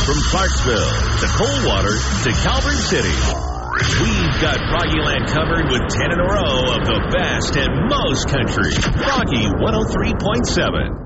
From Clarksville to Coldwater to Calvert City, we've got Froggyland covered with 10 in a row of the best and most country. Froggy 103.7.